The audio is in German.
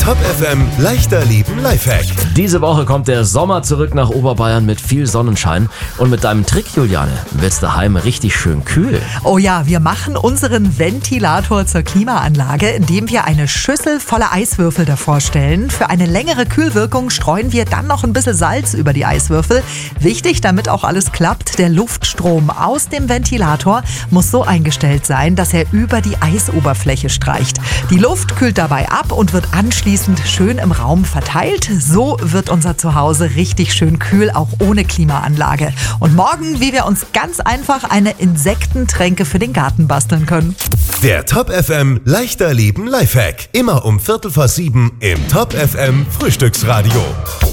Top FM leichter Leben Lifehack. Diese Woche kommt der Sommer zurück nach Oberbayern mit viel Sonnenschein. Und mit deinem Trick, Juliane, wird's daheim richtig schön kühl. Oh ja, wir machen unseren Ventilator zur Klimaanlage, indem wir eine Schüssel voller Eiswürfel davor stellen. Für eine längere Kühlwirkung streuen wir dann noch ein bisschen Salz über die Eiswürfel. Wichtig, damit auch alles klappt, der Luftstrom aus dem Ventilator muss so eingestellt sein, dass er über die Eisoberfläche streicht. Die Luft kühlt dabei ab und wird anschließend schön im Raum verteilt. So wird unser Zuhause richtig schön kühl, auch ohne Klimaanlage. Und morgen, wie wir uns ganz einfach eine Insektentränke für den Garten basteln können. Der Top FM leichter Leben Lifehack. Immer um 6:45 im Top FM Frühstücksradio.